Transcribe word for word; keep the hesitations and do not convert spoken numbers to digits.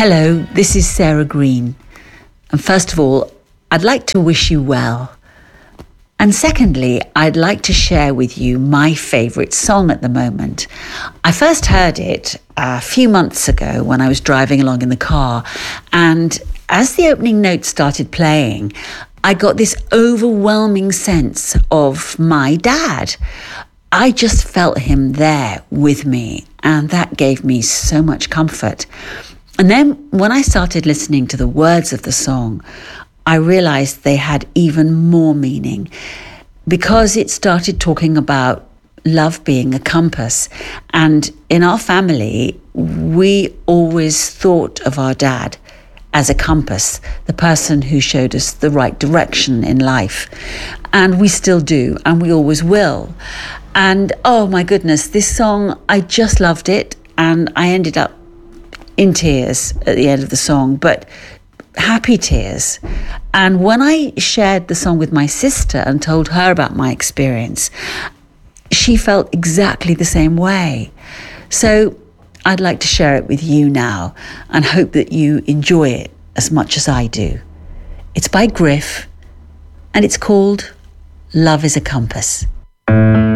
Hello, this is Sarah Green. And first of all, I'd like to wish you well. And secondly, I'd like to share with you my favourite song at the moment. I first heard it a few months ago when I was driving along in the car. And as the opening notes started playing, I got this overwhelming sense of my dad. I just felt him there with me, and that gave me so much comfort. And then when I started listening to the words of the song, I realized they had even more meaning because it started talking about love being a compass. And in our family, we always thought of our dad as a compass, the person who showed us the right direction in life. And we still do, and we always will. And oh my goodness, this song, I just loved it. And I ended up in tears at the end of the song, but happy tears. And when I shared the song with my sister and told her about my experience, she felt exactly the same way. So I'd like to share it with you now and hope that you enjoy it as much as I do. It's by Griff and it's called Love is a Compass.